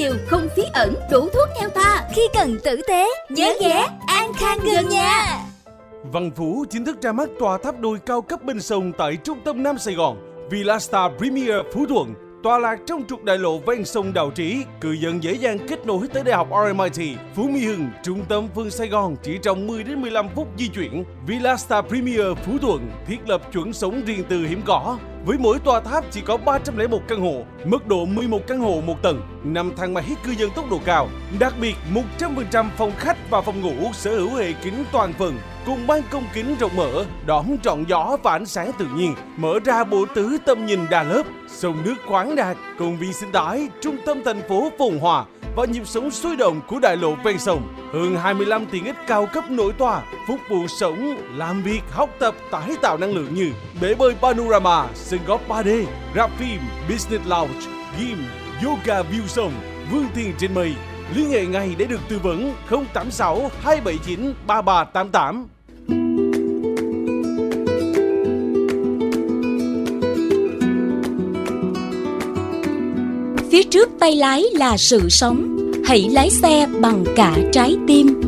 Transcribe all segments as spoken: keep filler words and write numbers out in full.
nhiều, không phí ẩn, đủ thuốc theo ta. Khi cần tử tế, nhớ ghé An Khang gần nhà. Văn Phú chính thức ra mắt tòa tháp đôi cao cấp bên sông tại trung tâm Nam Sài Gòn. Villa Star Premier Phú Thuận, tọa lạc trong trục đại lộ ven sông Đào Trí, cư dân dễ dàng kết nối tới Đại học rờ em i tê, Phú Mỹ Hưng, trung tâm phương Sài Gòn chỉ trong mười đến mười lăm phút di chuyển. Villa Star Premier Phú Thuận thiết lập chuẩn sống riêng tư hiếm có. Với mỗi tòa tháp chỉ có ba trăm lẻ một căn hộ, mức độ mười một căn hộ một tầng, năm thang máy cư dân tốc độ cao. Đặc biệt, một trăm phần trăm phòng khách và phòng ngủ sở hữu hệ kính toàn phần, cùng ban công kính rộng mở, đón trọn gió và ánh sáng tự nhiên, mở ra bộ tứ tầm nhìn đa lớp, sông nước khoáng đạt, công viên sinh thái, trung tâm thành phố phồn hoa và nhịp sống sôi động của đại lộ ven sông. Hơn hai mươi lăm tiện ích cao cấp nội tòa, phục vụ sống, làm việc, học tập, tái tạo năng lượng như bể bơi panorama, sân golf ba D, rạp phim, business lounge, gym, yoga view sông, vươn tiền trên mây. Liên hệ ngay để được tư vấn không tám sáu hai bảy chín ba ba tám tám. Phía trước tay lái là sự sống, hãy lái xe bằng cả trái tim.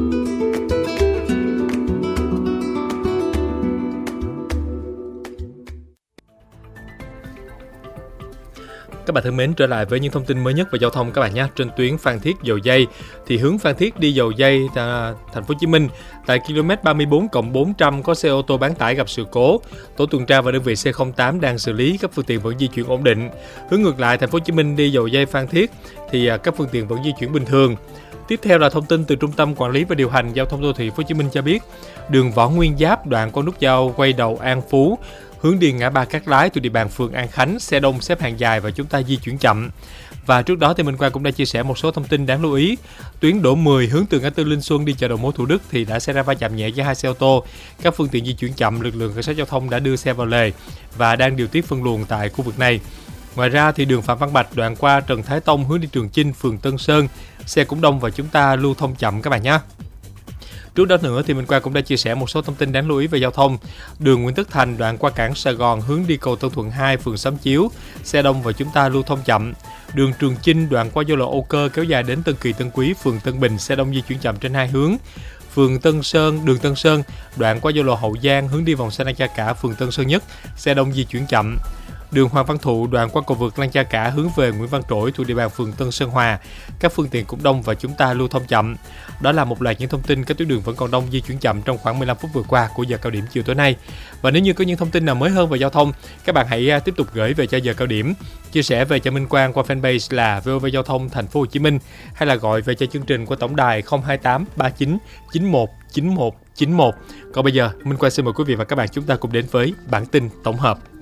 Các bạn thân mến, trở lại với những thông tin mới nhất về giao thông các bạn nhé. Trên tuyến Phan Thiết Dầu Giây thì hướng Phan Thiết đi Dầu Giây à, thành phố Hồ Chí Minh tại km ba mươi bốn cộng bốn trăm có xe ô tô bán tải gặp sự cố. Tổ tuần tra và đơn vị C không tám đang xử lý, các phương tiện vẫn di chuyển ổn định. Hướng ngược lại thành phố Hồ Chí Minh đi Dầu Giây Phan Thiết thì à, các phương tiện vẫn di chuyển bình thường. Tiếp theo là thông tin từ Trung tâm Quản lý và Điều hành Giao thông Đô thị Phố Hồ Chí Minh cho biết, đường Võ Nguyên Giáp đoạn qua nút giao quay đầu An Phú hướng đi ngã ba Cát Lái thuộc địa bàn phường An Khánh, xe đông xếp hàng dài và chúng ta di chuyển chậm. Và trước đó thì Minh Quang cũng đã chia sẻ một số thông tin đáng lưu ý. Tuyến Đỗ mười hướng từ ngã tư Linh Xuân đi chợ đầu mối Thủ Đức thì đã xảy ra va chạm nhẹ giữa hai xe ô tô. Các phương tiện di chuyển chậm, lực lượng cảnh sát giao thông đã đưa xe vào lề và đang điều tiết phân luồng tại khu vực này. Ngoài ra thì đường Phạm Văn Bạch đoạn qua Trần Thái Tông hướng đi Trường Chinh, phường Tân Sơn, xe cũng đông và chúng ta lưu thông chậm các bạn nhé. Trước đó nữa thì Minh Quang cũng đã chia sẻ một số thông tin đáng lưu ý về giao thông. Đường Nguyễn Tất Thành đoạn qua cảng Sài Gòn hướng đi cầu Tân Thuận hai, phường Xóm Chiếu, xe đông và chúng ta lưu thông chậm. Đường Trường Chinh đoạn qua giao lộ Âu Cơ kéo dài đến Tân Kỳ Tân Quý, phường Tân Bình, xe đông di chuyển chậm trên hai hướng. Phường Tân Sơn, đường Tân Sơn đoạn qua giao lộ Hậu Giang hướng đi vòng xoay Lan Cha Cả, phường Tân Sơn Nhất, xe đông di chuyển chậm. Đường Hoàng Văn Thụ đoạn qua cầu vượt Lan Cha Cả hướng về Nguyễn Văn Trỗi thuộc địa bàn phường Tân Sơn Hòa, các phương tiện cũng đông và chúng ta lưu thông chậm. Đó là một loạt những thông tin các tuyến đường vẫn còn đông, di chuyển chậm trong khoảng mười lăm phút vừa qua của giờ cao điểm chiều tối nay. Và nếu như có những thông tin nào mới hơn về giao thông, các bạn hãy tiếp tục gửi về cho giờ cao điểm, chia sẻ về cho Minh Quang qua fanpage là vê o vê Giao thông Thành phố Hồ Chí Minh, hay là gọi về cho chương trình qua tổng đài không hai tám ba chín chín một chín một chín một. Còn bây giờ Minh Quang xin mời quý vị và các bạn chúng ta cùng đến với bản tin tổng hợp.